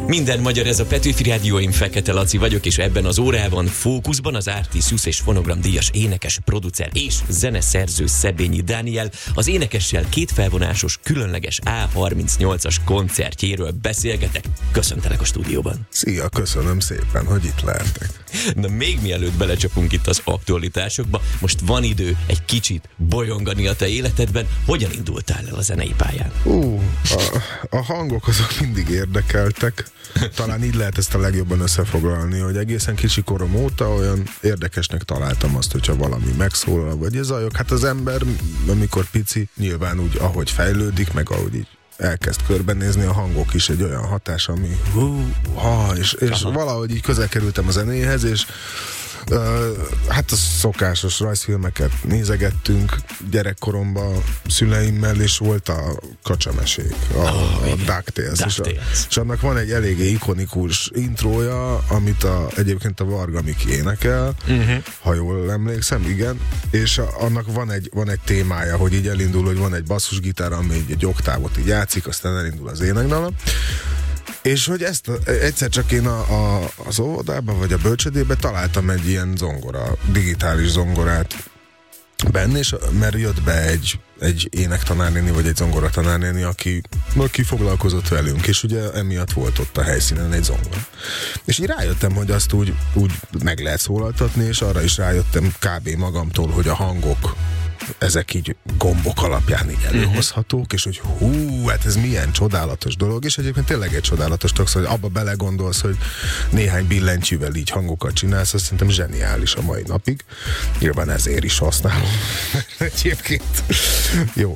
Minden magyar, ez a Petőfi Rádió, én Fekete Laci vagyok, és ebben az órában fókuszban az Artisjus és Fonogram díjas énekes, producer és zeneszerző Szebényi Dániel az énekessel két felvonásos, különleges A38-as koncertjéről beszélgetek. Köszöntelek a stúdióban. Szia, köszönöm szépen, hogy itt lehetek. Na, még mielőtt belecsapunk itt az aktualitásokba, most van idő egy kicsit bolyongani a te életedben. Hogyan indultál el a zenei pályán? A hangok azok mindig érdekeltek. Talán így lehet ezt a legjobban összefoglalni, hogy egészen kicsi korom óta olyan érdekesnek találtam azt, hogyha valami megszólal, vagy zajok. Hát az ember, amikor pici, nyilván úgy, ahogy fejlődik, meg ahogy így elkezd körbenézni, a hangok is egy olyan hatás, ami és valahogy így közel kerültem a zenéhez, és hát a szokásos rajzfilmeket nézegettünk gyerekkoromban szüleimmel, és volt a Kacsamesék, a DuckTales. És annak van egy eléggé ikonikus intrója, amit egyébként a Varga Miki énekel, ha jól emlékszem, igen, és annak van egy témája, hogy így elindul, hogy van egy basszusgitár, ami egy oktávot így játszik, aztán elindul az énekdala. És hogy ezt egyszer csak én az óvodában vagy a bölcsödében találtam egy ilyen digitális zongorát benne, és mert jött be egy énektanárnéni, vagy egy zongoratanárnéni, aki foglalkozott velünk, és ugye emiatt volt ott a helyszínen egy zongora. És így rájöttem, hogy azt úgy meg lehet szólaltatni, és arra is rájöttem kb. Magamtól, hogy a hangok ezek így gombok alapján így előhozhatók, és hogy hát ez milyen csodálatos dolog, és egyébként tényleg egy csodálatos dolog, hogy abba belegondolsz, hogy néhány billentyűvel így hangokat csinálsz, azt szerintem zseniális a mai napig. Nyilván ezért is használom. Egyébként. Jó.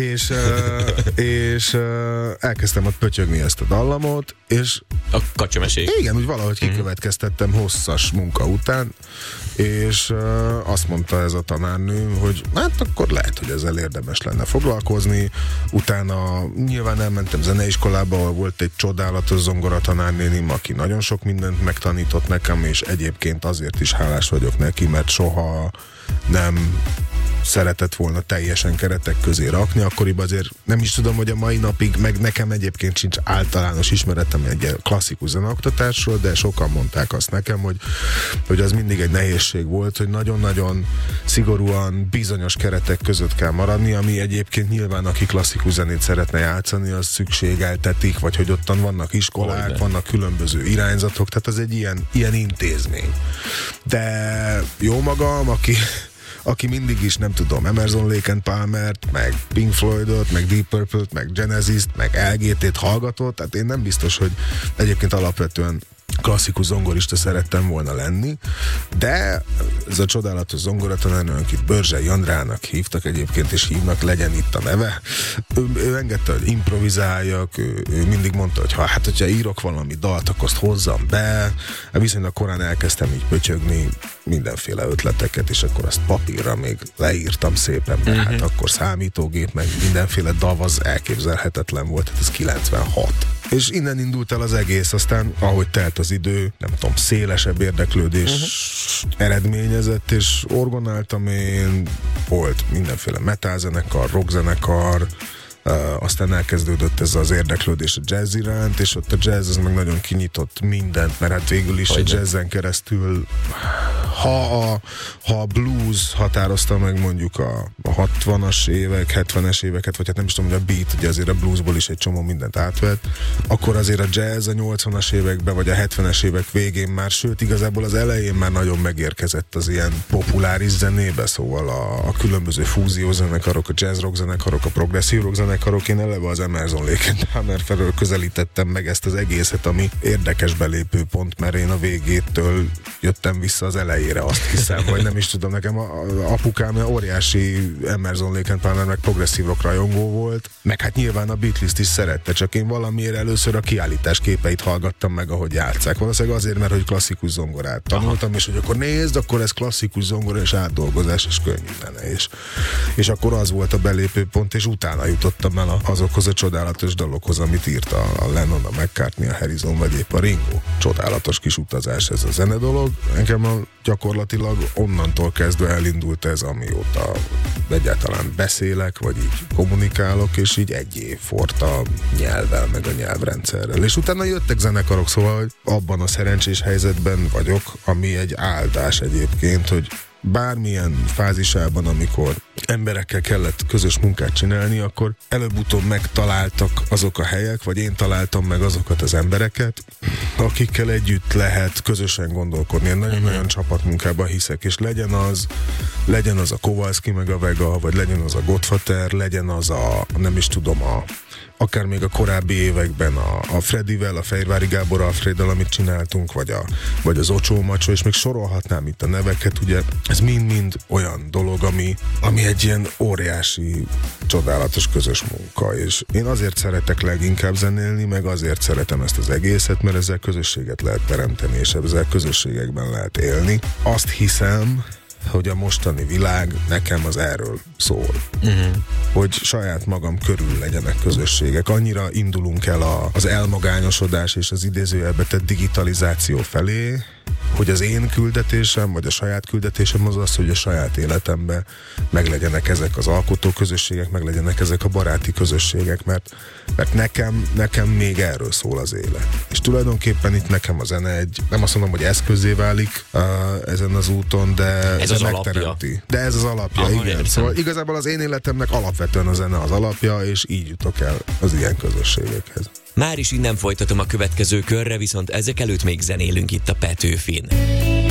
És elkezdtem ott pötyögni ezt a dallamot, és a Kacsamesék. Igen, úgy valahogy kikövetkeztettem hosszas munka után, és azt mondta ez a tanárnő, hogy hát akkor lehet, hogy ezzel érdemes lenne foglalkozni. Utána nyilván elmentem zeneiskolába, ahol volt egy csodálatos zongoratanárnénim, aki nagyon sok mindent megtanított nekem, és egyébként azért is hálás vagyok neki, mert soha nem szeretett volna teljesen keretek közé rakni, akkoriban azért nem is tudom, hogy a mai napig, meg nekem egyébként sincs általános ismeretem egy klasszikus zeneoktatásról, de sokan mondták azt nekem, hogy az mindig egy nehézség volt, hogy nagyon-nagyon szigorúan bizonyos keretek között kell maradni, ami egyébként nyilván aki klasszikus zenét szeretne játszani, az szükségeltetik, vagy hogy ottan vannak iskolák, vannak különböző irányzatok, tehát az egy ilyen intézmény. De jó magam, aki mindig is, nem tudom, Emerson, Lake and Palmert, meg Pink Floydot, meg Deep Purple-t, meg Genesis-t, meg LGT-t hallgatott, tehát én nem biztos, hogy egyébként alapvetően klasszikus zongorista szerettem volna lenni, de ez a csodálatos zongoratanárnő, akit Börzsei Andrának hívtak egyébként, és hívnak, legyen itt a neve, ő engedte, hogy improvizáljak, ő mindig mondta, hogy hogyha írok valami dalt, akkor azt hozzam be, viszonylag korán elkezdtem így pötyögni mindenféle ötleteket, és akkor azt papírra még leírtam szépen, mert hát akkor számítógép, meg mindenféle DAV az elképzelhetetlen volt, tehát ez 96. És innen indult el az egész, aztán ahogy telt az idő, nem tudom, szélesebb érdeklődés eredményezett, és orgonáltam én, volt mindenféle metalzenekar, rockzenekar, aztán elkezdődött ez az érdeklődés a jazz iránt, és ott a jazz az meg nagyon kinyitott mindent, mert hát végül is a jazzen keresztül, ha a blues határozta meg mondjuk a 60-as évek, 70-es éveket, vagy hát nem is tudom, hogy a beat, ugye azért a bluesból is egy csomó mindent átvett, akkor azért a jazz a 80-as években, vagy a 70-es évek végén már, sőt igazából az elején már nagyon megérkezett az ilyen populáris zenébe, szóval a különböző fúziózenekarok, a jazz rock zenekarok, a progresszív rock zenekarok, én eleve az Emerson, Lake and Palmer felől közelítettem meg ezt az egészet, ami érdekes belépőpont, mert én a végétől jöttem vissza az elejére, azt hiszem, vagy nem is tudom, nekem apukám óriási Emerson, Lake and Palmer, meg progresszív rock rajongó volt, meg hát nyilván a Beatles-t is szerette, csak én valamiért először a kiállítás képeit hallgattam meg, ahogy játsszák. Valószínűleg azért, mert hogy klasszikus zongorát tanultam, és hogy akkor nézd, akkor ez klasszikus zongora és átdolgozás, és könnyű lenne, és akkor az volt a belépőpont, és utána jutottam jutottam el azokhoz a csodálatos dalokhoz, amit írt a Lennon, a McCartney, a Harrison, vagy épp a Ringo. Csodálatos kis utazás ez a zene dolog. Engem gyakorlatilag onnantól kezdve elindult ez, amióta egyáltalán beszélek, vagy így kommunikálok, és így egy év forrt a nyelvvel, meg a nyelvrendszerrel. És utána jöttek zenekarok, szóval hogy abban a szerencsés helyzetben vagyok, ami egy áldás egyébként, hogy bármilyen fázisában, amikor emberekkel kellett közös munkát csinálni, akkor előbb-utóbb megtaláltak azok a helyek, vagy én találtam meg azokat az embereket, akikkel együtt lehet közösen gondolkodni. Én nagyon-nagyon csapatmunkában hiszek, és legyen az a Kowalski meg a Vega, vagy legyen az a Gottvater, legyen az nem is tudom, akár még a korábbi években a Fredivel, a Fehérvári Gábor Alfreddel, amit csináltunk, vagy az Ocsó Macsó, és még sorolhatnám itt a neveket, ugye ez mind-mind olyan dolog, ami egy ilyen óriási, csodálatos közös munka, és én azért szeretek leginkább zenélni, meg azért szeretem ezt az egészet, mert ezzel közösséget lehet teremteni, és ezzel közösségekben lehet élni. Azt hiszem, hogy a mostani világ nekem az erről szól. Hogy saját magam körül legyenek közösségek. Annyira indulunk el az elmagányosodás és az idézőjelbe tett digitalizáció felé, hogy az én küldetésem, vagy a saját küldetésem az, hogy a saját életemben meglegyenek ezek az alkotóközösségek, meglegyenek ezek a baráti közösségek, mert nekem még erről szól az élet. És tulajdonképpen itt nekem a zene nem azt mondom, hogy eszközzé válik ezen az úton, de ez az alapja. De ez az alapja, igen. Értem. Szóval igazából az én életemnek alapvetően a zene az alapja, és így jutok el az ilyen közösségekhez. Már is innen folytatom a következő körre, viszont ezek előtt még zenélünk itt a Petőfin.